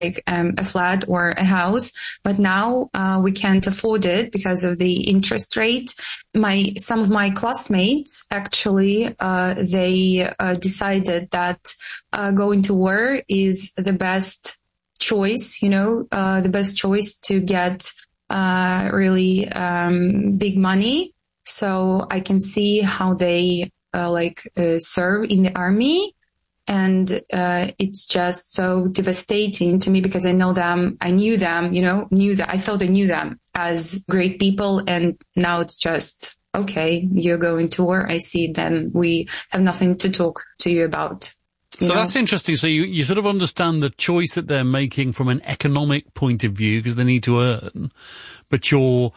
a flat or a house, but now we can't afford it because of the interest rate. Some of my classmates actually they decided that going to war is the best choice, the best choice to get really big money. So I can see how they serve in the army. And it's just so devastating to me because I knew them, I thought I knew them as great people. And now it's just, okay, you're going to war. I see, then we have nothing to talk to you about. So that's interesting. So you sort of understand the choice that they're making from an economic point of view because they need to earn, but you're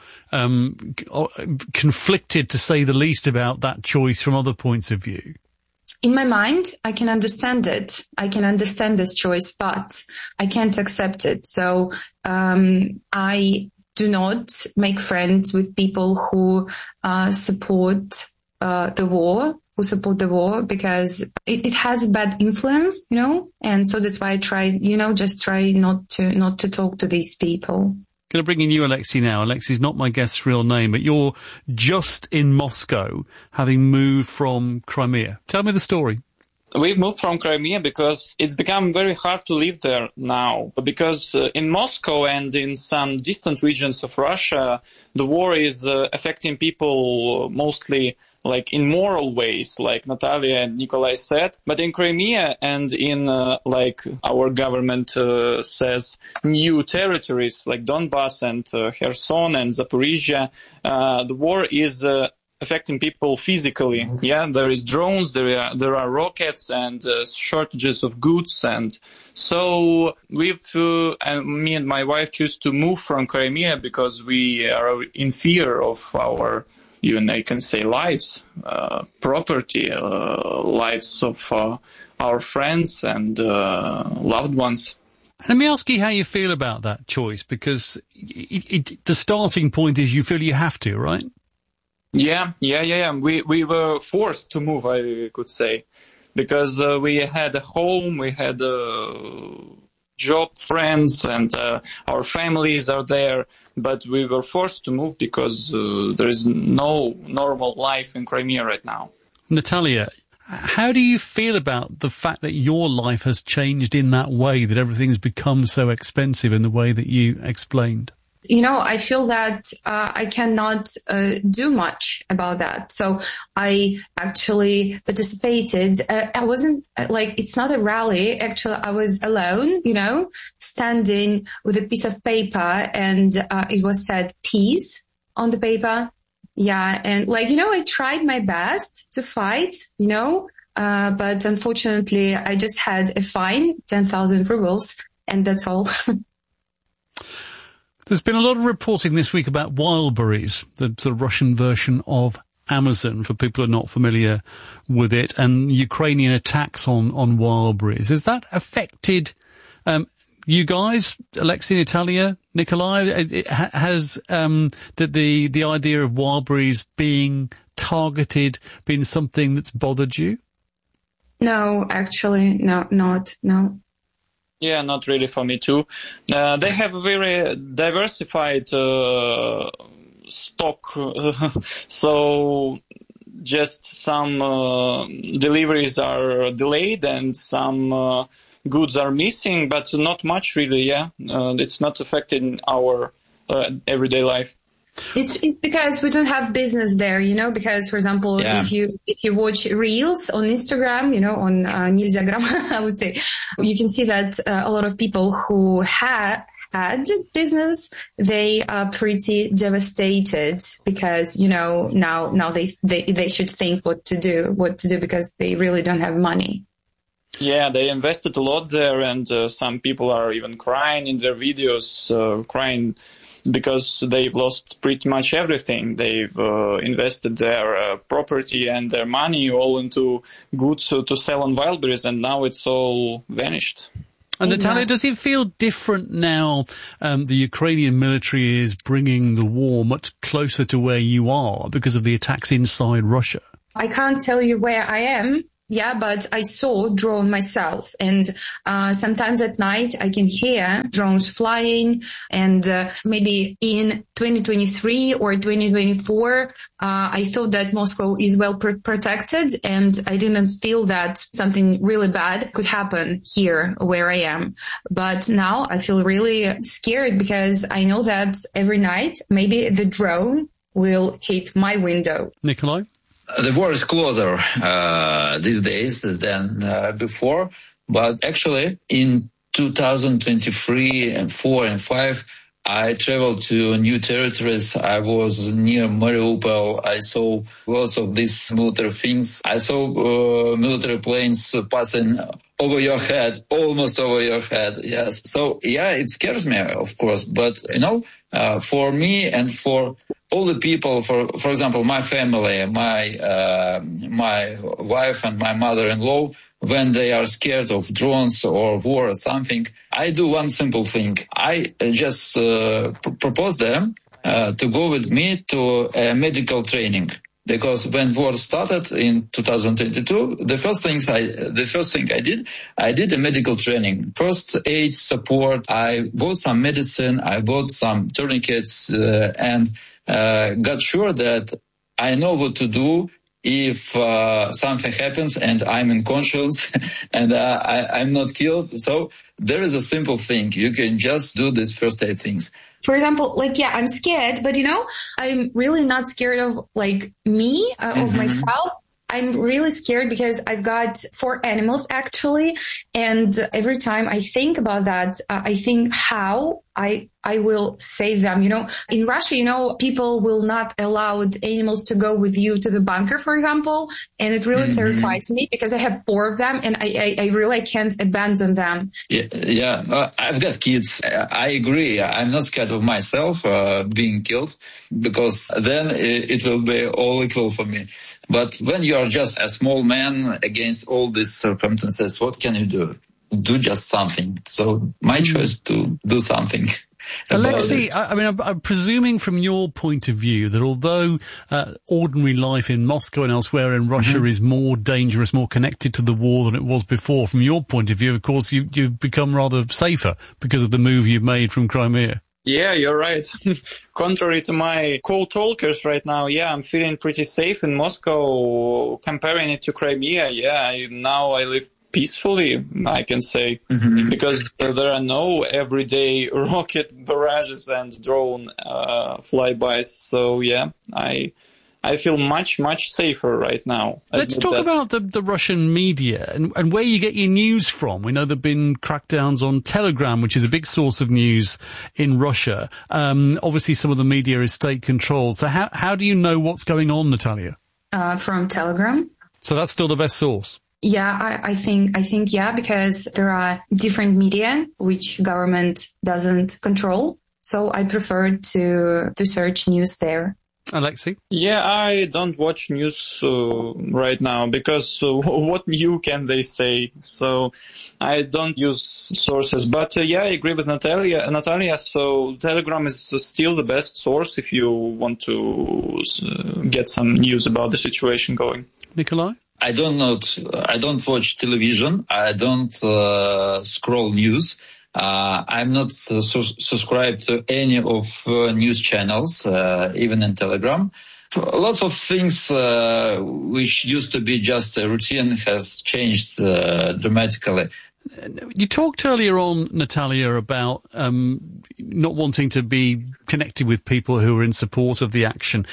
conflicted, to say the least, about that choice from other points of view. In my mind, I can understand it. I can understand this choice, but I can't accept it. So I do not make friends with people who support the war. Because it has a bad influence, and so that's why I try not to talk to these people. Going to bring in you, Alexei, now. Alexei's not my guest's real name, but you're just in Moscow, having moved from Crimea. Tell me the story. We've moved from Crimea because it's become very hard to live there now. Because in Moscow and in some distant regions of Russia, the war is affecting people mostly in moral ways, like Natalia and Nikolai said. But in Crimea and in, our government says, new territories like Donbass and Kherson and Zaporizhia, the war is affecting people physically. Yeah, there is drones, there are rockets and shortages of goods. And so me and my wife choose to move from Crimea because we are in fear of our, even I can say, lives, property, lives of our friends and loved ones. Let me ask you how you feel about that choice, because the starting point is you feel you have to, right? Yeah. We were forced to move, I could say, because we had a home, we had job, friends, and our families are there. But we were forced to move because there is no normal life in Crimea right now. Natalia, how do you feel about the fact that your life has changed in that way, that everything's become so expensive in the way that you explained? I feel that I cannot do much about that. So I actually participated. I wasn't it's not a rally. Actually, I was alone, standing with a piece of paper and it was said peace on the paper. Yeah. And I tried my best to fight, but unfortunately I just had a fine, 10,000 rubles, and that's all. There's been a lot of reporting this week about Wildberries, the sort of Russian version of Amazon, for people who are not familiar with it, and Ukrainian attacks on Wildberries. Has that affected you guys, Alexei, Natalia, Nikolai? Has the idea of Wildberries being targeted been something that's bothered you? No, actually, no. Yeah, not really for me too. They have a very diversified stock, so just some deliveries are delayed and some goods are missing, but not much really. Yeah, it's not affecting our everyday life. It's because we don't have business there, because, for example, if you watch Reels on Instagram, on Nilzagram, I would say, you can see that a lot of people who had business, they are pretty devastated because, now they should think what to do because they really don't have money. Yeah, they invested a lot there, and some people are even crying in their videos, crying because they've lost pretty much everything. They've invested their property and their money all into goods to sell on Wildberries, and now it's all vanished. And Natalia, does it feel different now? The Ukrainian military is bringing the war much closer to where you are because of the attacks inside Russia. I can't tell you where I am, Yeah, but I saw drone myself, and sometimes at night I can hear drones flying, and maybe in 2023 or 2024, I thought that Moscow is well protected, and I didn't feel that something really bad could happen here where I am. But now I feel really scared because I know that every night maybe the drone will hit my window. Nikolai? The war is closer these days than before, but actually in 2023 and 4 and 5, I traveled to new territories. I was near Mariupol. I saw lots of these military things. I saw military planes passing over your head, almost over your head. Yes. So yeah, it scares me, of course. But for me and for all the people, for example, my family, my wife and my mother-in-law, when they are scared of drones or war or something, I do one simple thing. I just propose them to go with me to a medical training. Because when war started in 2022, the first thing I did a medical training. First aid support. I bought some medicine. I bought some tourniquets and got sure that I know what to do if something happens and I'm unconscious and I'm not killed. So there is a simple thing. You can just do these first aid things. For example, I'm scared, but I'm really not scared of me, of myself. I'm really scared because I've got 4 animals actually. And every time I think about that, I think how I will save them. In Russia, people will not allow animals to go with you to the bunker, for example. And it really terrifies me because I have 4 of them and I really can't abandon them. Yeah. I've got kids. I agree. I'm not scared of myself being killed because then it will be all equal for me. But when you are just a small man against all these circumstances, what can you do? Do just something. So my choice to do something. Alexei, I'm presuming from your point of view that although ordinary life in Moscow and elsewhere in Russia is more dangerous, more connected to the war than it was before, from your point of view, of course, you've become rather safer because of the move you've made from Crimea. Yeah, you're right. Contrary to my co-talkers right now, I'm feeling pretty safe in Moscow. Comparing it to Crimea, now I live peacefully, I can say, because there are no everyday rocket barrages and drone flybys. So I feel much, much safer right now. Let's talk about the Russian media and where you get your news from. We know there have been crackdowns on Telegram, which is a big source of news in Russia. Obviously, some of the media is state-controlled. So how do you know what's going on, Natalia? From Telegram. So that's still the best source? Yeah, I think, because there are different media which government doesn't control. So I prefer to search news there. Alexei? Yeah, I don't watch news right now because what new can they say? So I don't use sources. But I agree with Natalia. So Telegram is still the best source if you want to get some news about the situation going. Nikolai? I don't watch television. I don't scroll news. I'm not subscribed to any of news channels, even in Telegram. Lots of things which used to be just a routine has changed dramatically. You talked earlier on, Natalia, about not wanting to be connected with people who are in support of the action.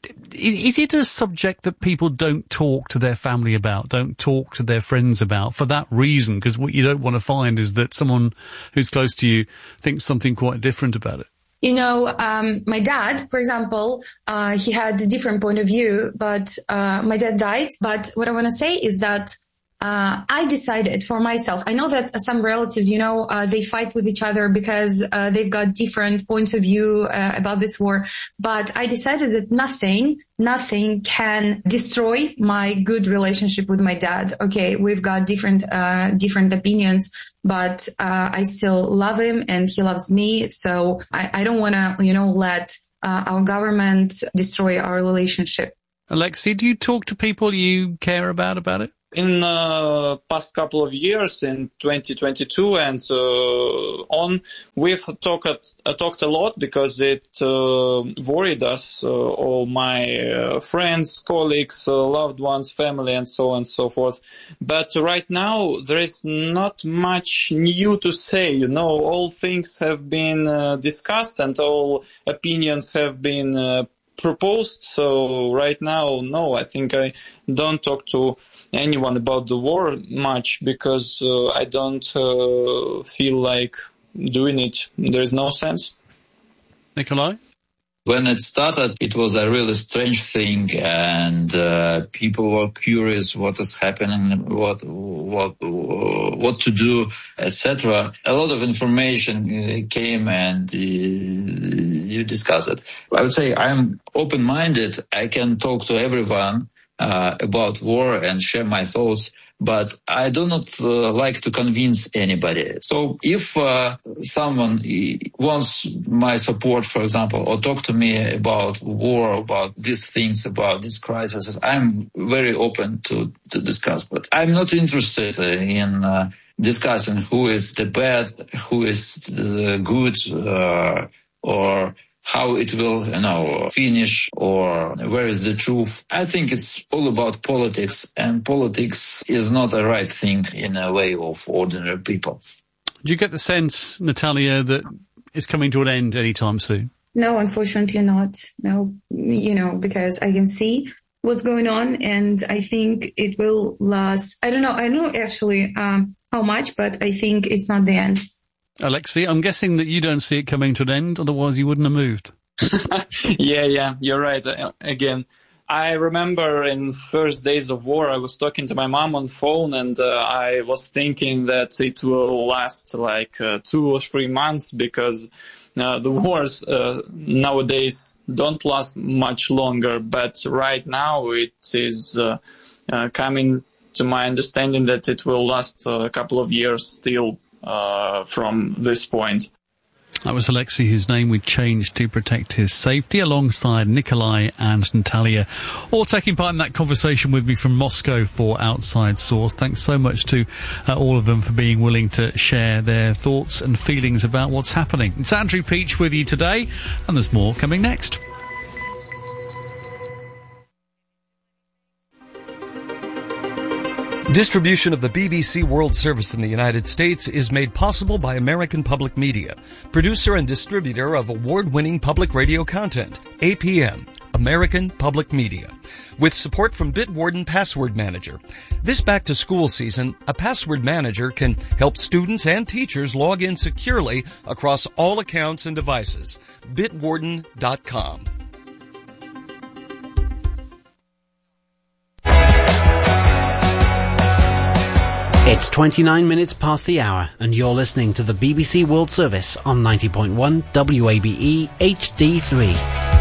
Is it a subject that people don't talk to their family about, don't talk to their friends about for that reason? Because what you don't want to find is that someone who's close to you thinks something quite different about it. My dad, for example, he had a different point of view, but my dad died. But what I want to say is that I decided for myself. I know that some relatives, they fight with each other because they've got different points of view about this war. But I decided that nothing can destroy my good relationship with my dad. Okay, we've got different opinions, but I still love him and he loves me. So I don't want to, let our government destroy our relationship. Alexei, do you talk to people you care about it? In past couple of years, in 2022 and on, we've talked a lot because it worried us, all my friends, colleagues, loved ones, family, and so on and so forth. But right now, there is not much new to say. All things have been discussed and all opinions have been proposed. So right now, no, I think I don't talk to anyone about the war much because I don't feel like doing it. There is no sense. Nikolai? When it started, it was a really strange thing, and people were curious what is happening, what to do, etc. A lot of information came, and you discuss it. I would say I'm open-minded. I can talk to everyone about war and share my thoughts, but I do not like to convince anybody. So if someone wants my support, for example, or talk to me about war, about these things, about these crises, I'm very open to discuss. But I'm not interested in discussing who is the bad, who is the good, or how it will, finish, or where is the truth. I think it's all about politics, and politics is not a right thing in a way of ordinary people. Do you get the sense, Natalia, that it's coming to an end anytime soon? No, unfortunately not. No, because I can see what's going on, and I think it will last. I don't know. I don't know actually how much, but I think it's not the end. Alexei, I'm guessing that you don't see it coming to an end, otherwise you wouldn't have moved. Yeah, you're right. Again, I remember in first days of war, I was talking to my mom on the phone, and I was thinking that it will last like 2 or 3 months because the wars nowadays don't last much longer. But right now it is coming to my understanding that it will last a couple of years still. From this point. That was Alexei, whose name we changed to protect his safety, alongside Nikolai and Natalia, all taking part in that conversation with me from Moscow for Outside Source. Thanks so much to all of them for being willing to share their thoughts and feelings about what's happening. It's Andrew Peach with you today, and there's more coming next. Distribution of the BBC World Service in the United States is made possible by American Public Media, producer and distributor of award-winning public radio content, APM, American Public Media, with support from Bitwarden Password Manager. This back-to-school season, a password manager can help students and teachers log in securely across all accounts and devices. Bitwarden.com. It's 29 minutes past the hour, and you're listening to the BBC World Service on 90.1 WABE HD3.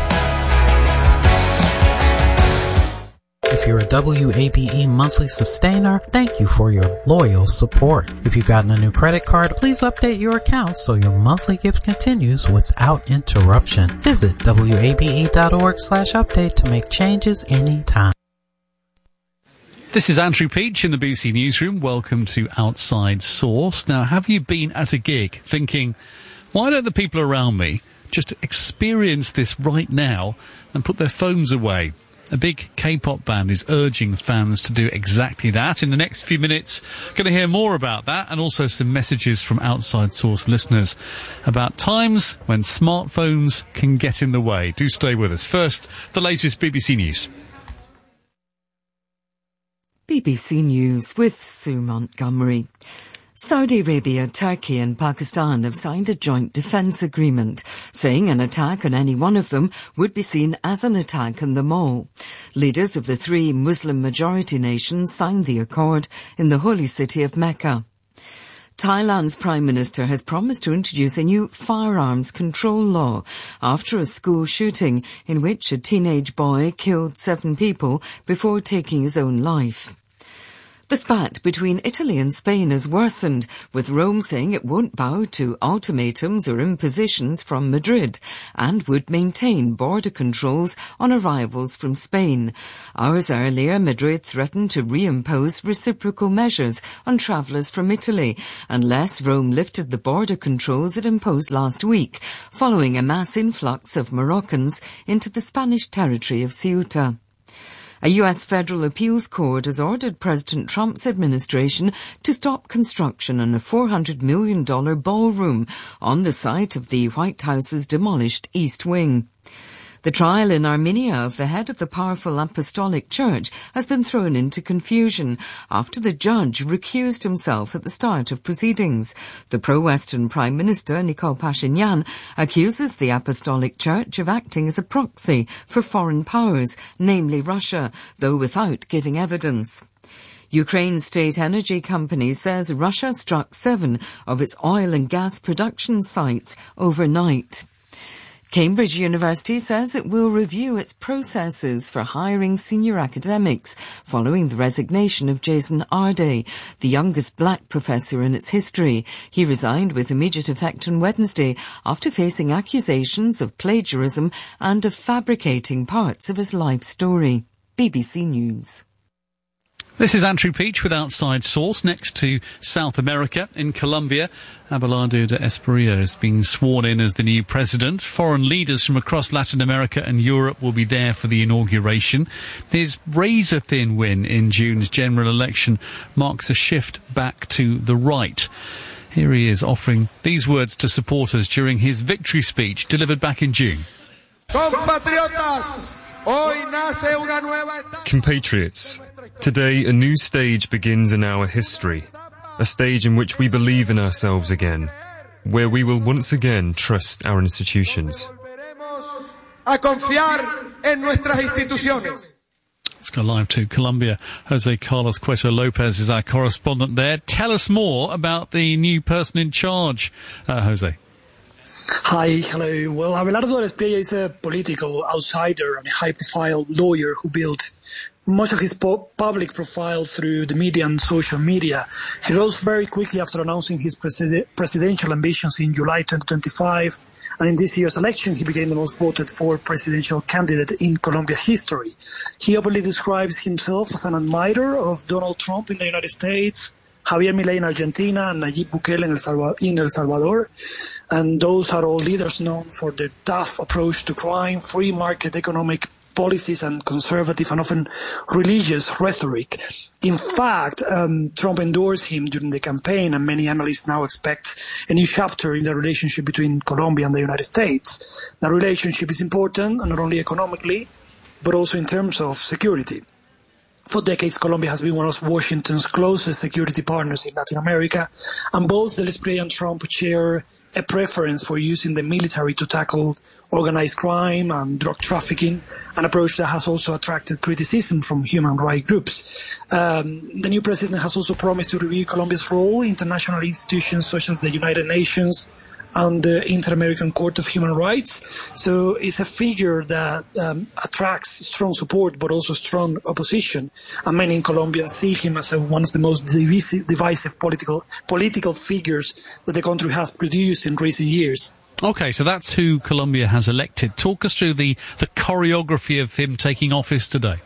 If you're a WABE monthly sustainer, thank you for your loyal support. If you've gotten a new credit card, please update your account so your monthly gift continues without interruption. Visit wabe.org/update to make changes anytime. This is Andrew Peach in the BBC Newsroom. Welcome to Outside Source. Now, have you been at a gig thinking, why don't the people around me just experience this right now and put their phones away? A big K-pop band is urging fans to do exactly that. In the next few minutes, going to hear more about that, and also some messages from Outside Source listeners about times when smartphones can get in the way. Do stay with us. First, the latest BBC News. BBC News with Sue Montgomery. Saudi Arabia, Turkey and Pakistan have signed a joint defence agreement, saying an attack on any one of them would be seen as an attack on them all. Leaders of the three Muslim-majority nations signed the accord in the holy city of Mecca. Thailand's Prime Minister has promised to introduce a new firearms control law after a school shooting in which a teenage boy killed 7 people before taking his own life. The spat between Italy and Spain has worsened, with Rome saying it won't bow to ultimatums or impositions from Madrid and would maintain border controls on arrivals from Spain. Hours earlier, Madrid threatened to reimpose reciprocal measures on travellers from Italy unless Rome lifted the border controls it imposed last week, following a mass influx of Moroccans into the Spanish territory of Ceuta. A U.S. federal appeals court has ordered President Trump's administration to stop construction on a $400 million ballroom on the site of the White House's demolished East Wing. The trial in Armenia of the head of the powerful Apostolic Church has been thrown into confusion after the judge recused himself at the start of proceedings. The pro-Western Prime Minister, Nikol Pashinyan, accuses the Apostolic Church of acting as a proxy for foreign powers, namely Russia, though without giving evidence. Ukraine's state energy company says Russia struck 7 of its oil and gas production sites overnight. Cambridge University says it will review its processes for hiring senior academics following the resignation of Jason Arday, the youngest black professor in its history. He resigned with immediate effect on Wednesday after facing accusations of plagiarism and of fabricating parts of his life story. BBC News. This is Andrew Peach with Outside Source. Next to South America, in Colombia, Abelardo de Esperilla is being sworn in as the new president. Foreign leaders from across Latin America and Europe will be there for the inauguration. His razor-thin win in June's general election marks a shift back to the right. Here he is offering these words to supporters during his victory speech delivered back in June. Compatriots, today a new stage begins in our history, a stage in which we believe in ourselves again, where we will once again trust our institutions. Let's go live to Colombia. Jose Carlos Cueto Lopez is our correspondent there. Tell us more about the new person in charge, Jose. Hi, hello. Well, Abelardo de Esperilla is a political outsider and a high-profile lawyer who built much of his public profile through the media and social media. He rose very quickly after announcing his presidential ambitions in July 2025, and in this year's election he became the most voted for presidential candidate in Colombia history. He openly describes himself as an admirer of Donald Trump in the United States, Javier Milei in Argentina, and Nayib Bukele in El Salvador. And those are all leaders known for their tough approach to crime, free market economic policies, and conservative and often religious rhetoric. In fact, Trump endorsed him during the campaign, and many analysts now expect a new chapter in the relationship between Colombia and the United States. That relationship is important, not only economically, but also in terms of security. For decades, Colombia has been one of Washington's closest security partners in Latin America, and both de Esperilla and Trump share a preference for using the military to tackle organized crime and drug trafficking, an approach that has also attracted criticism from human rights groups. The new president has also promised to review Colombia's role in international institutions such as the United Nations and the Inter-American Court of Human Rights. So it's a figure that attracts strong support but also strong opposition. And many in Colombia see him as one of the most divisive political figures that the country has produced in recent years. Okay, so that's who Colombia has elected. Talk us through the choreography of him taking office today.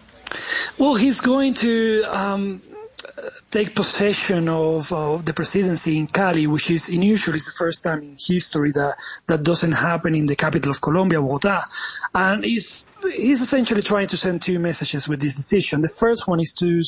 Well, he's going to take possession of the presidency in Cali, which is unusual. It's the first time in history that doesn't happen in the capital of Colombia, Bogotá. And he's essentially trying to send two messages with this decision. The first one is to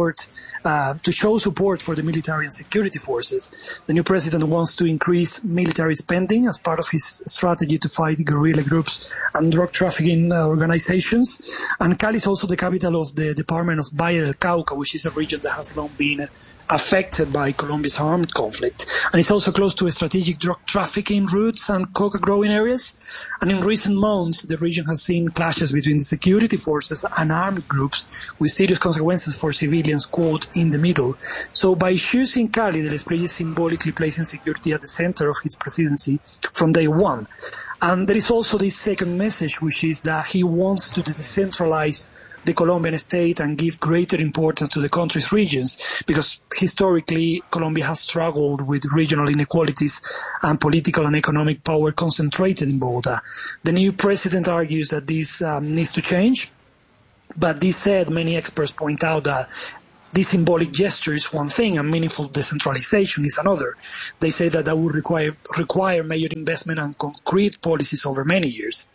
show support for the military and security forces. The new president wants to increase military spending as part of his strategy to fight guerrilla groups and drug trafficking organizations. And Cali is also the capital of the department of Valle del Cauca, which is a region that has long been affected by Colombia's armed conflict. And it's also close to strategic drug trafficking routes and coca growing areas. And in recent months, the region has seen clashes between the security forces and armed groups with serious consequences for civilians caught in the middle. So by choosing Cali, de Esperilla is symbolically placing security at the center of his presidency from day one. And there is also this second message, which is that he wants to decentralize the Colombian state and give greater importance to the country's regions, because historically Colombia has struggled with regional inequalities and political and economic power concentrated in Bogota. The new president argues that this needs to change, but this said, many experts point out that this symbolic gesture is one thing and meaningful decentralization is another. They say that would require major investment and concrete policies over many years.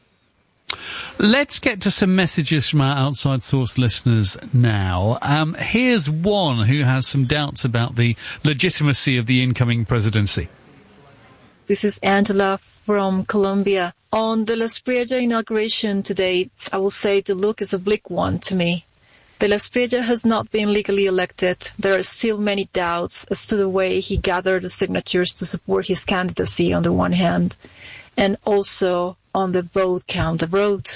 Let's get to some messages from our Outside Source listeners now. Here's one who has some doubts about the legitimacy of the incoming presidency. This is Angela from Colombia. On the La Espriella inauguration today, I will say the look is a bleak one to me. De La Espriella has not been legally elected. There are still many doubts as to the way he gathered the signatures to support his candidacy on the one hand, and also on the vote count abroad.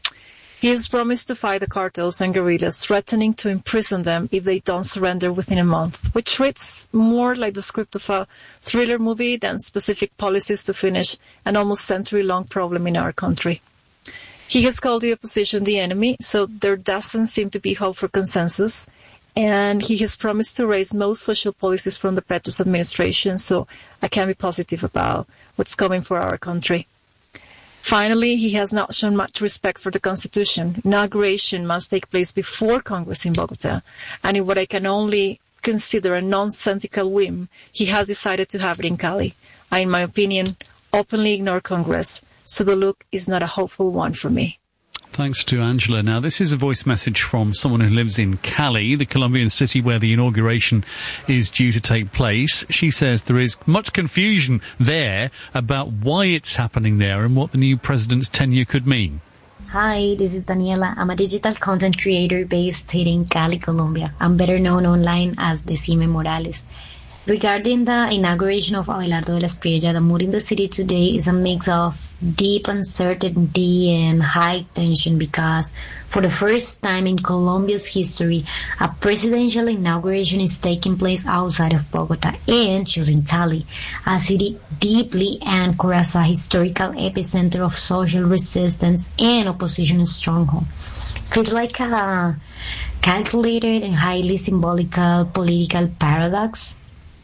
He has promised to fight the cartels and guerrillas, threatening to imprison them if they don't surrender within a month, which reads more like the script of a thriller movie than specific policies to finish an almost century-long problem in our country. He has called the opposition the enemy, so there doesn't seem to be hope for consensus. And he has promised to raise most social policies from the Petros administration, so I can be positive about what's coming for our country. Finally, he has not shown much respect for the Constitution. Inauguration must take place before Congress in Bogota, and in what I can only consider a nonsensical whim, he has decided to have it in Cali. I, in my opinion, openly ignore Congress. So the look is not a hopeful one for me. Thanks to Angela. Now, this is a voice message from someone who lives in Cali, the Colombian city where the inauguration is due to take place. She says there is much confusion there about why it's happening there and what the new president's tenure could mean. Hi, this is Daniela. I'm a digital content creator based here in Cali, Colombia. I'm better known online as Decime Morales. Regarding the inauguration of Abelardo de la Espriella, the mood in the city today is a mix of deep uncertainty and high tension because for the first time in Colombia's history, a presidential inauguration is taking place outside of Bogota and choosing Cali, a city deeply anchored as a historical epicenter of social resistance and opposition stronghold. Feels like a calculated and highly symbolical political paradox.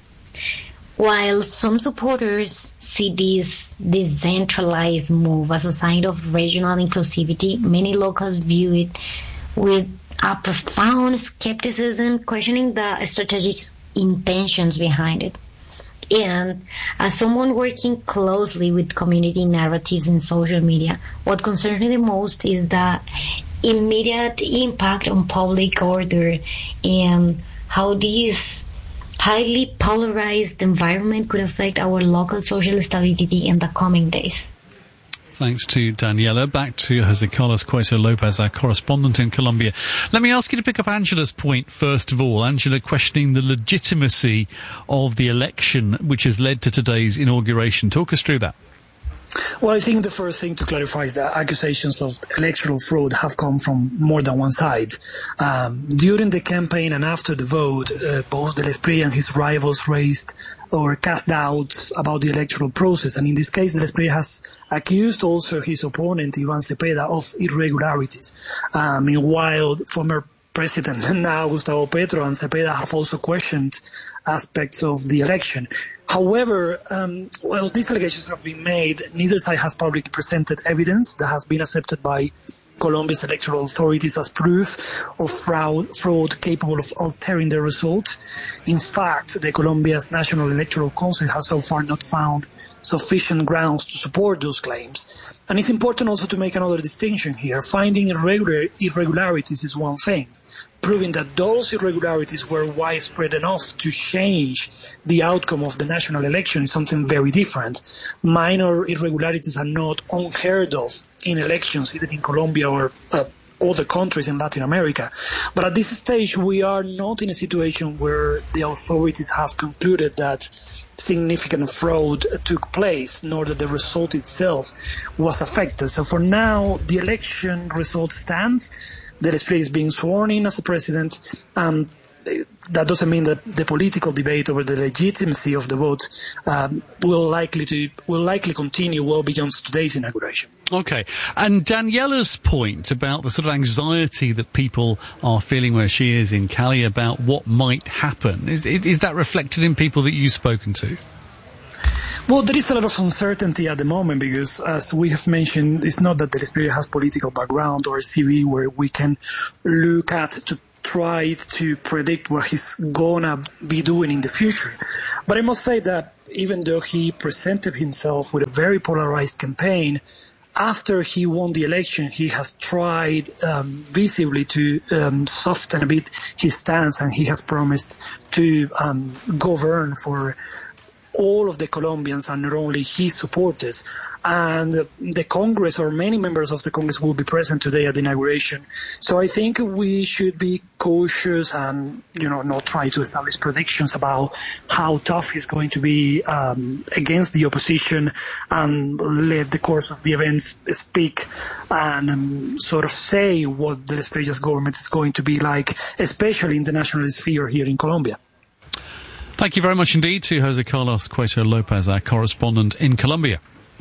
While some supporters see this decentralized move as a sign of regional inclusivity, many locals view it with a profound skepticism, questioning the strategic intentions behind it. And as someone working closely with community narratives in social media, what concerns me the most is the immediate impact on public order and how these highly polarized environment could affect our local social stability in the coming days. Thanks to Daniela. Back to Jose Carlos Cueto Lopez, our correspondent in Colombia. Let me ask you to pick up Angela's point first of all. Angela questioning the legitimacy of the election which has led to today's inauguration. Talk us through that. Well, I think the first thing to clarify is that accusations of electoral fraud have come from more than one side. During the campaign and after the vote, both De La Espriella and his rivals raised or cast doubts about the electoral process. And in this case, De La Espriella has accused also his opponent, Ivan Cepeda, of irregularities. Meanwhile, former President now Gustavo Petro and Cepeda have also questioned aspects of the election. However, these allegations have been made. Neither side has publicly presented evidence that has been accepted by Colombia's electoral authorities as proof of fraud capable of altering the result. In fact, the Colombia's National Electoral Council has so far not found sufficient grounds to support those claims. And it's important also to make another distinction here. Finding irregularities is one thing. Proving that those irregularities were widespread enough to change the outcome of the national election is something very different. Minor irregularities are not unheard of in elections, either in Colombia or other countries in Latin America. But at this stage, we are not in a situation where the authorities have concluded that significant fraud took place, nor that the result itself was affected. So for now, the election result stands. De La Espriella is being sworn in as the president. That doesn't mean that the political debate over the legitimacy of the vote will likely continue well beyond today's inauguration. Okay. And Daniela's point about the sort of anxiety that people are feeling where she is in Cali about what might happen, is that reflected in people that you've spoken to? Well, there is a lot of uncertainty at the moment because, as we have mentioned, it's not that the Espriella has political background or a CV where we can look at to try to predict what he's gonna be doing in the future. But I must say that even though he presented himself with a very polarized campaign, after he won the election, he has tried visibly to soften a bit his stance, and he has promised to govern for all of the Colombians and not only his supporters. And the Congress, or many members of the Congress, will be present today at the inauguration. So I think we should be cautious and, not try to establish predictions about how tough he's going to be against the opposition, and let the course of the events speak and sort of say what the Espriella's government is going to be like, especially in the national sphere here in Colombia. Thank you very much indeed to Jose Carlos Cueto Lopez, our correspondent in Colombia.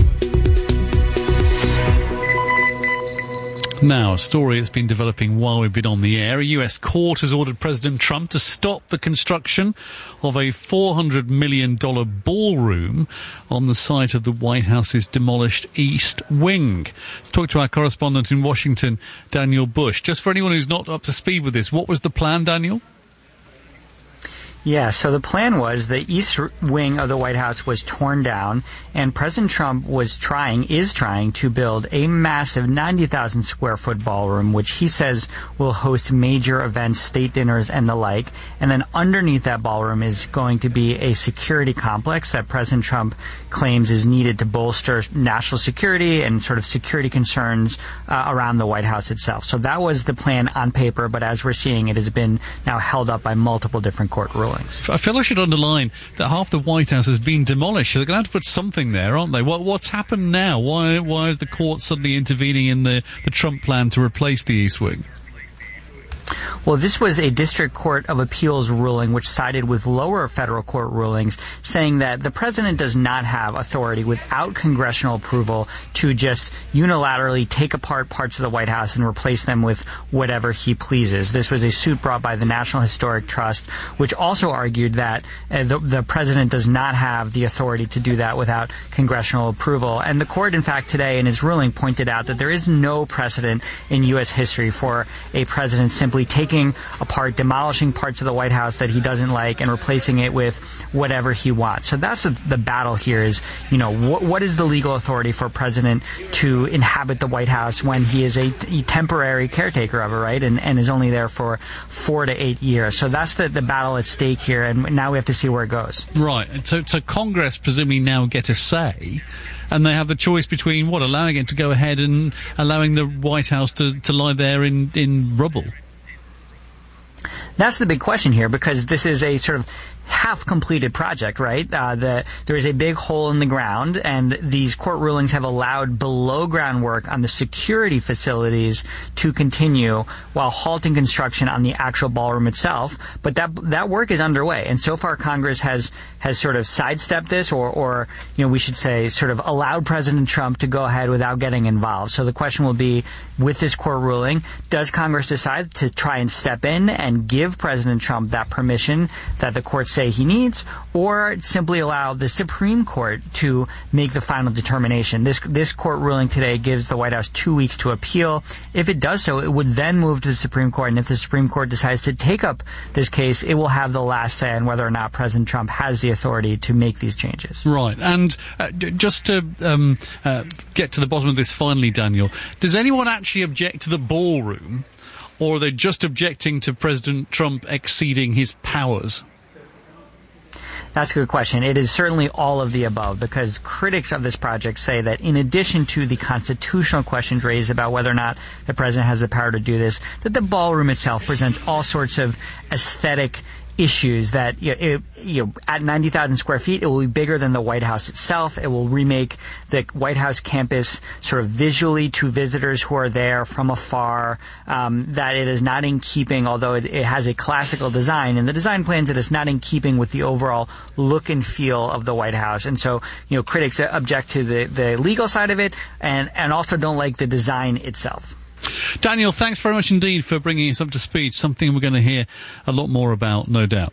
Now, a story that's been developing while we've been on the air. A US court has ordered President Trump to stop the construction of a $400 million ballroom on the site of the White House's demolished East Wing. Let's talk to our correspondent in Washington, Daniel Bush. Just for anyone who's not up to speed with this, what was the plan, Daniel? Yeah, so the plan was the east wing of the White House was torn down, and President Trump is trying to build a massive 90,000 square foot ballroom, which he says will host major events, state dinners, and the like. And then underneath that ballroom is going to be a security complex that President Trump claims is needed to bolster national security and sort of security concerns around the White House itself. So that was the plan on paper, but as we're seeing, it has been now held up by multiple different court rulings. I feel I should underline that half the White House has been demolished. So they're going to have to put something there, aren't they? What's happened now? Why is the court suddenly intervening in the Trump plan to replace the East Wing? Well, this was a District Court of Appeals ruling which sided with lower federal court rulings, saying that the president does not have authority without congressional approval to just unilaterally take apart parts of the White House and replace them with whatever he pleases. This was a suit brought by the National Historic Trust, which also argued that the president does not have the authority to do that without congressional approval. And the court, in fact, today in its ruling pointed out that there is no precedent in U.S. history for a president simply taking apart, demolishing parts of the White House that he doesn't like and replacing it with whatever he wants. So that's the battle here is, what is the legal authority for a president to inhabit the White House when he is a temporary caretaker of it, right? And is only there for 4 to 8 years. So that's the battle at stake here, and now we have to see where it goes. Right. So Congress presumably now get a say, and they have the choice between allowing it to go ahead and allowing the White House to lie there in rubble. That's the big question here, because this is a sort of half-completed project, right? There is a big hole in the ground, and these court rulings have allowed below-ground work on the security facilities to continue while halting construction on the actual ballroom itself. But that work is underway, and so far Congress has sort of sidestepped this, or we should say, sort of allowed President Trump to go ahead without getting involved. So the question will be, with this court ruling, does Congress decide to try and step in and give President Trump that permission that the courts say he needs, or simply allow the Supreme Court to make the final determination? This court ruling today gives the White House 2 weeks to appeal. If it does so, it would then move to the Supreme Court, and if the Supreme Court decides to take up this case, it will have the last say on whether or not President Trump has the authority to make these changes. Right, and just to get to the bottom of this finally, Daniel, does anyone actually object to the ballroom, or are they just objecting to President Trump exceeding his powers? That's a good question. It is certainly all of the above, because critics of this project say that in addition to the constitutional questions raised about whether or not the president has the power to do this, that the ballroom itself presents all sorts of aesthetic issues that at 90,000 square feet, it will be bigger than the White House itself. It will remake the White House campus sort of visually to visitors who are there from afar. That it is not in keeping, although it has a classical design, and the design plans, it is not in keeping with the overall look and feel of the White House. And so, critics object to the legal side of it, and also don't like the design itself. Daniel, thanks very much indeed for bringing us up to speed, something we're going to hear a lot more about, no doubt.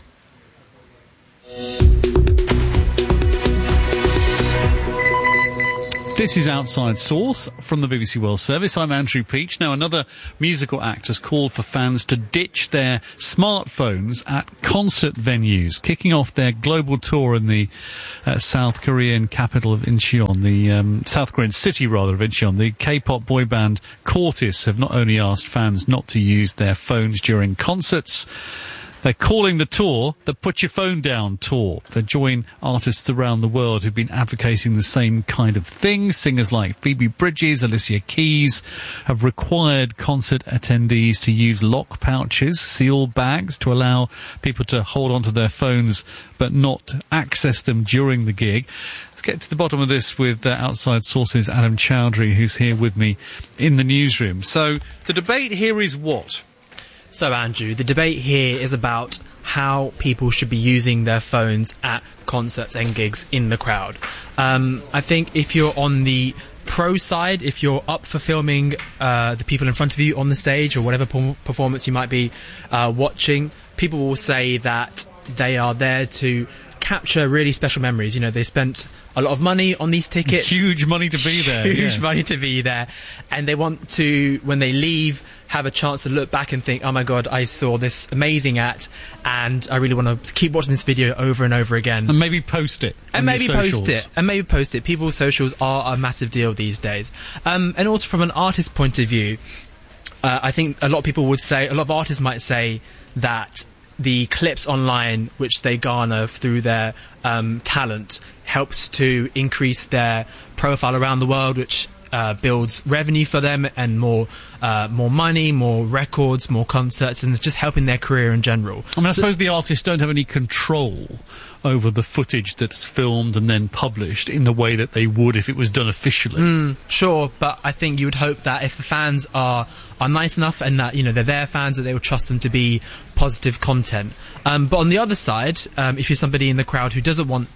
This is Outside Source from the BBC World Service. I'm Andrew Peach. Now, another musical act has called for fans to ditch their smartphones at concert venues, kicking off their global tour in the South Korean capital of Incheon, the South Korean city, rather, of Incheon. The K-pop boy band Cortis have not only asked fans not to use their phones during concerts, they're calling the tour the Put Your Phone Down tour. They join artists around the world who've been advocating the same kind of thing. Singers like Phoebe Bridgers, Alicia Keys have required concert attendees to use lock pouches, sealed bags, to allow people to hold onto their phones but not access them during the gig. Let's get to the bottom of this with Outside Source's Adam Chowdhury, who's here with me in the newsroom. So the debate here is what? So, Andrew, the debate here is about how people should be using their phones at concerts and gigs in the crowd. I think if you're on the pro side, if you're up for filming the people in front of you on the stage or whatever performance you might be watching, people will say that they are there to capture really special memories. They spent a lot of money on these tickets. Huge money to be there. Huge money to be there. And they want to, when they leave, have a chance to look back and think, oh my God, I saw this amazing act and I really want to keep watching this video over and over again. And maybe post it. And maybe post it. People's socials are a massive deal these days. And also from an artist's point of view, I think a lot of artists might say that the clips online which they garner through their talent helps to increase their profile around the world, which builds revenue for them and more money, more records, more concerts, and just helping their career in general. I suppose the artists don't have any control over the footage that's filmed and then published in the way that they would if it was done officially. Sure, but I think you would hope that if the fans are nice enough and that they're their fans, that they will trust them to be positive content. But on the other side, if you're somebody in the crowd who doesn't want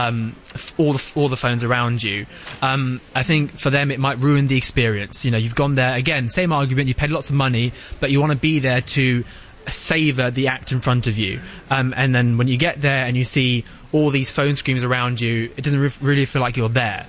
all the phones around you, I think for them it might ruin the experience. You've gone there, again, same argument, you paid lots of money, but you want to be there to savor the act in front of you, and then when you get there and you see all these phone screens around you, it doesn't really feel like you're there.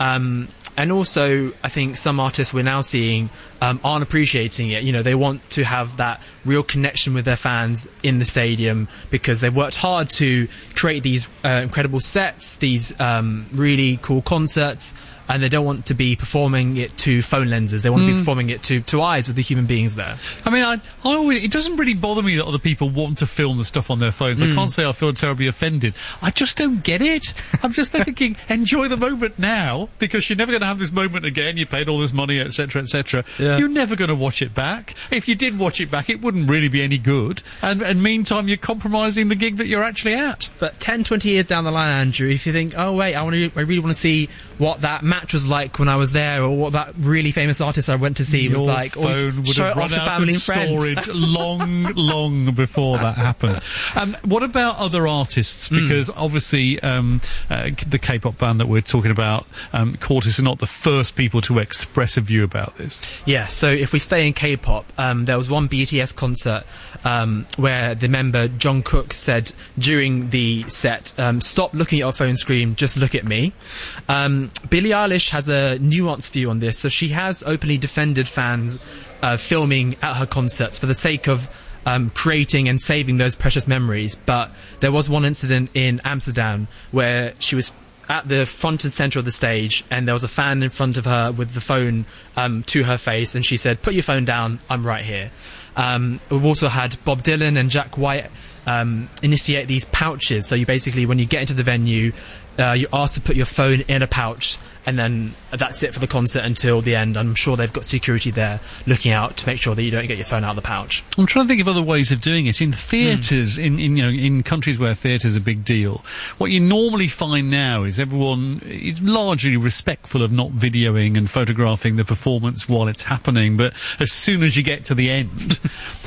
And also, I think some artists we're now seeing aren't appreciating it. They want to have that real connection with their fans in the stadium because they've worked hard to create these incredible sets, these really cool concerts, and they don't want to be performing it to phone lenses. They want to be performing it to eyes of the human beings there. I mean, it doesn't really bother me that other people want to film the stuff on their phones. I can't say I feel terribly offended. I just don't get it. I'm just thinking, enjoy the moment now, because you're never going to have this moment again. You paid all this money, etc., etc. Yeah. You're never going to watch it back. If you did watch it back, it wouldn't really be any good. And meantime, you're compromising the gig that you're actually at. But 10, 20 years down the line, Andrew, if you think, oh wait, I really want to see what that match was like when I was there, or what that really famous artist I went to see was like, your phone would have run out of storage long before that happened. What about other artists? Because obviously the K-pop band that we're talking about, Cortis, are not the first people to express a view about this. Yeah, so if we stay in K-pop, there was one BTS concert where the member Jungkook said during the set, stop looking at your phone screen, just look at me. Billie Eilish has a nuanced view on this, so she has openly defended fans filming at her concerts for the sake of creating and saving those precious memories. But there was one incident in Amsterdam where she was at the front and centre of the stage, and there was a fan in front of her with the phone to her face, and she said, put your phone down, I'm right here. We've also had Bob Dylan and Jack White initiate these pouches. So you basically, when you get into the venue, you're asked to put your phone in a pouch, and then that's it for the concert until the end. I'm sure they've got security there looking out to make sure that you don't get your phone out of the pouch. I'm trying to think of other ways of doing it. In theatres, in countries where theatre's a big deal, what you normally find now is everyone is largely respectful of not videoing and photographing the performance while it's happening, but as soon as you get to the end,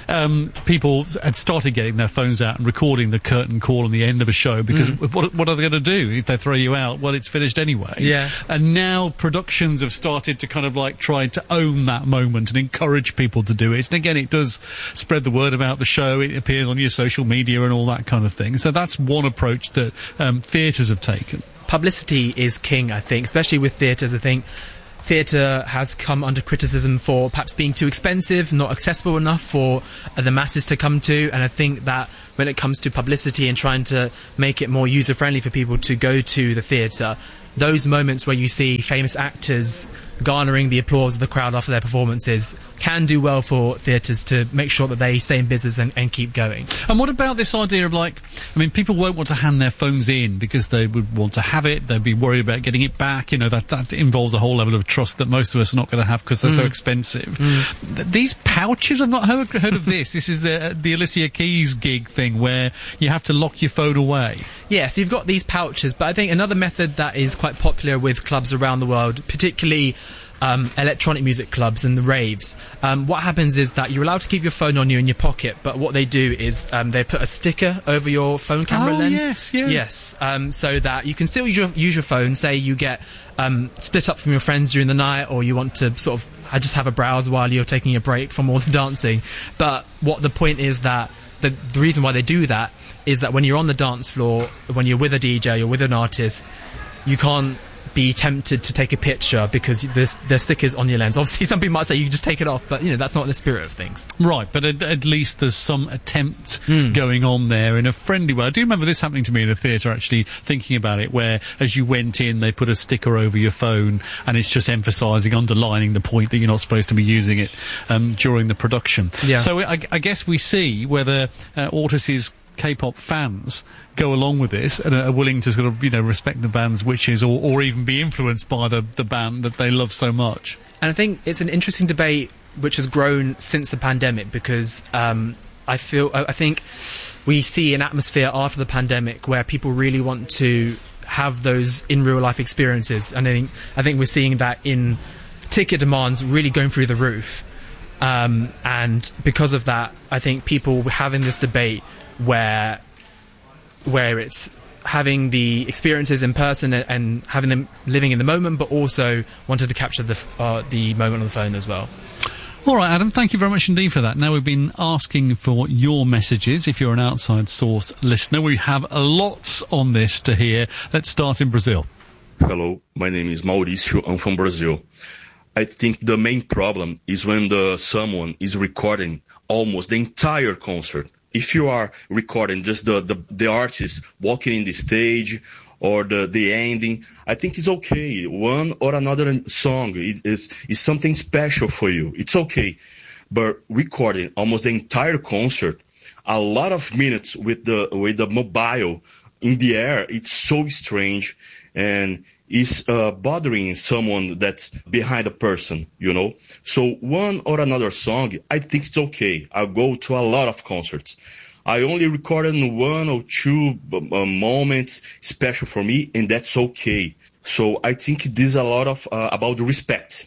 people had started getting their phones out and recording the curtain call on the end of a show, because what are they going to do if they throw you out? Well, it's finished anyway. Yeah. And now productions have started to kind of like try to own that moment and encourage people to do it. And again, it does spread the word about the show. It appears on your social media and all that kind of thing. So that's one approach that theatres have taken. Publicity is king, I think, especially with theatres. I think theatre has come under criticism for perhaps being too expensive, not accessible enough for the masses to come to, and I think that when it comes to publicity and trying to make it more user-friendly for people to go to the theatre, those moments where you see famous actors garnering the applause of the crowd after their performances can do well for theatres to make sure that they stay in business and keep going. And what about this idea of, like, I mean, people won't want to hand their phones in because they would want to have it, they'd be worried about getting it back, you know, that involves a whole level of trust that most of us are not going to have because they're so expensive. These pouches, I've not heard of this. This is the Alicia Keys gig thing where you have to lock your phone away. Yeah, so you've got these pouches, but I think another method that is quite popular with clubs around the world, particularly electronic music clubs and the raves, what happens is that you're allowed to keep your phone on you in your pocket, but what they do is they put a sticker over your phone camera lens. Yes, so that you can still use your phone. Say you get split up from your friends during the night, or you want to sort of just have a browse while you're taking a break from all the dancing. But what the point is that the reason why they do that is that when you're on the dance floor, when you're with a DJ, you're with an artist, you can't be tempted to take a picture because the sticker's on your lens. Obviously, some people might say you can just take it off, but, you know, that's not the spirit of things. Right, but at least there's some attempt going on there in a friendly way. I do remember this happening to me in a theatre, actually, thinking about it, where as you went in, they put a sticker over your phone, and it's just emphasising, underlining the point that you're not supposed to be using it during the production. Yeah. So I guess we see whether Ortis's K-pop fans go along with this and are willing to sort of, you know, respect the band's wishes, or even be influenced by the band that they love so much. And I think it's an interesting debate which has grown since the pandemic, because I think we see an atmosphere after the pandemic where people really want to have those in real life experiences, and I think we're seeing that in ticket demands really going through the roof. And because of that, I think people having this debate where it's having the experiences in person and having them living in the moment, but also wanted to capture the moment on the phone as well. All right, Adam, thank you very much indeed for that. Now, we've been asking for your messages. If you're an Outside Source listener, we have lots on this to hear. Let's start in Brazil. Hello, my name is Mauricio. I'm from Brazil. I think the main problem is when someone is recording almost the entire concert. If you are recording just the artist walking in the stage or the ending, I think it's okay. One or another song is something special for you. It's okay. But recording almost the entire concert, a lot of minutes with the mobile in the air, it's so strange, and is bothering someone that's behind a person, you know. So one or another song, I think it's okay. I go to a lot of concerts. I only recorded one or two moments special for me, and that's okay. So I think this is a lot of about respect.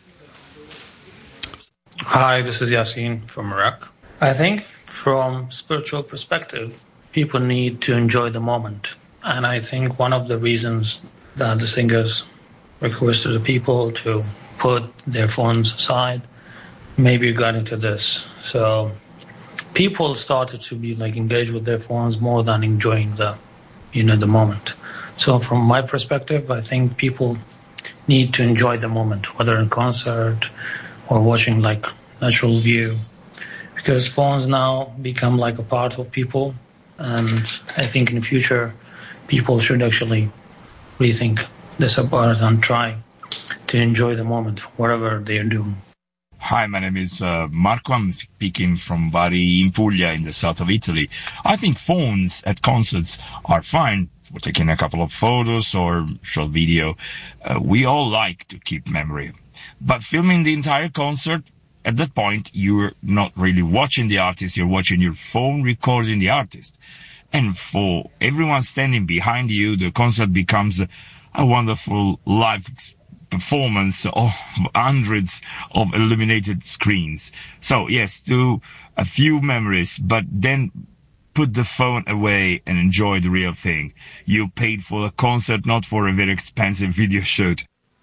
Hi, this is Yasin from Iraq. I think from spiritual perspective, people need to enjoy the moment. And I think one of the reasons that the singers requested the people to put their phones aside maybe regarding to this. So people started to be engaged with their phones more than enjoying the moment. So from my perspective, I think people need to enjoy the moment, whether in concert or watching natural view, because phones now become a part of people. And I think in the future, people should actually rethink this about and try to enjoy the moment, whatever they are doing. Hi, my name is Marco. I'm speaking from Bari in Puglia in the south of Italy. I think phones at concerts are fine for taking a couple of photos or short video. We all like to keep memory. But filming the entire concert, at that point, you're not really watching the artist, you're watching your phone recording the artist. And for everyone standing behind you, the concert becomes a wonderful live performance of hundreds of illuminated screens. So yes, do a few memories, but then put the phone away and enjoy the real thing. You paid for a concert, not for a very expensive video shoot.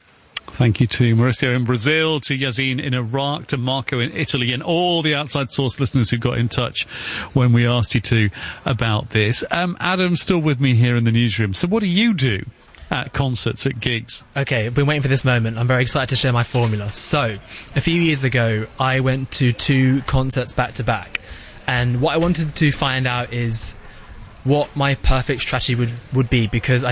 Thank you to Mauricio in Brazil, to Yazin in Iraq, to Marco in Italy, and all the Outside Source listeners who got in touch when we asked you to about this. Adam's still with me here in the newsroom. So what do you do at concerts, at gigs? Okay, I've been waiting for this moment. I'm very excited to share my formula. So, a few years ago, I went to 2 concerts back to back. And what I wanted to find out is what my perfect strategy would be, because I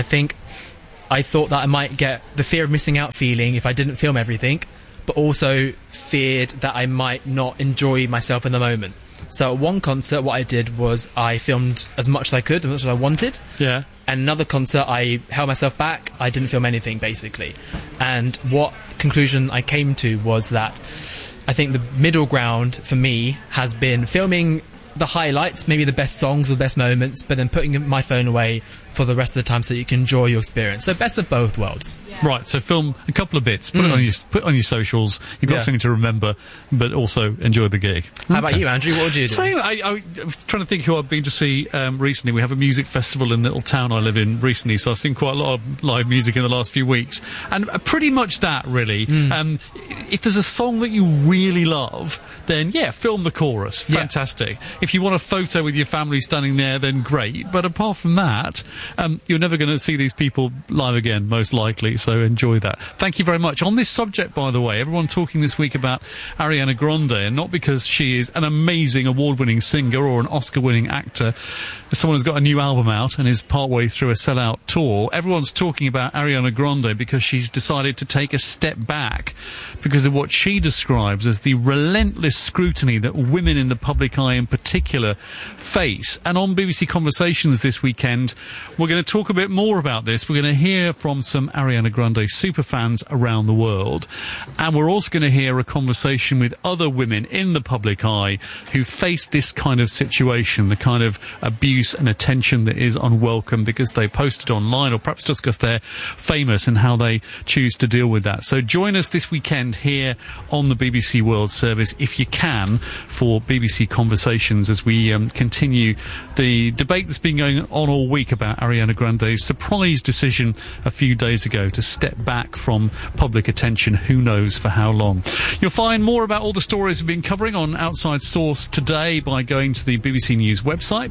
thought that I might get the fear of missing out feeling if I didn't film everything, but also feared that I might not enjoy myself in the moment. So at one concert, what I did was I filmed as much as I could, as much as I wanted. Yeah. And another concert, I held myself back. I didn't film anything, basically. And what conclusion I came to was that I think the middle ground for me has been filming the highlights, maybe the best songs or best moments, but then putting my phone away for the rest of the time so you can enjoy your experience. So best of both worlds. Yeah. Right, so film a couple of bits, put it on your socials, you've got something to remember, but also enjoy the gig. How about you, Andrew? What would you do? So I was trying to think who I've been to see recently. We have a music festival in the little town I live in recently, so I've seen quite a lot of live music in the last few weeks. And pretty much that, really. If there's a song that you really love, then yeah, film the chorus. Fantastic. Yeah. If you want a photo with your family standing there, then great. But apart from that, you're never going to see these people live again, most likely, so enjoy that. Thank you very much. On this subject, by the way, everyone talking this week about Ariana Grande, and not because she is an amazing award-winning singer or an Oscar-winning actor, as someone who's got a new album out and is partway through a sellout tour. Everyone's talking about Ariana Grande because she's decided to take a step back because of what she describes as the relentless scrutiny that women in the public eye in particular face. And on BBC Conversations this weekend, we're going to talk a bit more about this. We're going to hear from some Ariana Grande superfans around the world. And we're also going to hear a conversation with other women in the public eye who face this kind of situation, the kind of abuse and attention that is unwelcome because they posted online, or perhaps just because they're famous, and how they choose to deal with that. So join us this weekend here on the BBC World Service, if you can, for BBC Conversations as we continue the debate that's been going on all week about Ariana Grande's surprise decision a few days ago to step back from public attention, who knows for how long. You'll find more about all the stories we've been covering on Outside Source today by going to the BBC News website,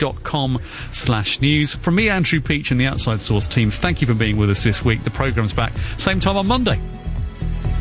bbc.com/news. From me, Andrew Peach, and the Outside Source team, thank you for being with us this week. The programme's back same time on Monday.